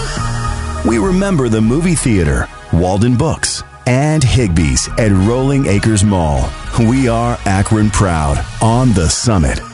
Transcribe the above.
We remember the movie theater, Walden Books, and Higbee's at Rolling Acres Mall. We are Akron proud on the summit.